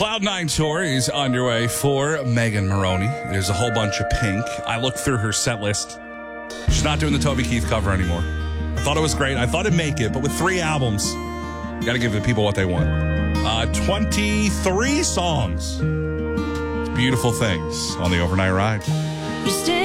Cloud9 tour is underway for Megan Maroney. There's a whole bunch of Pink. I looked through her set list. She's not doing the Toby Keith cover anymore. I thought it was great. I thought it'd make it, but with 3 albums, you got to give the people what they want. 23 songs. It's beautiful things on the overnight ride.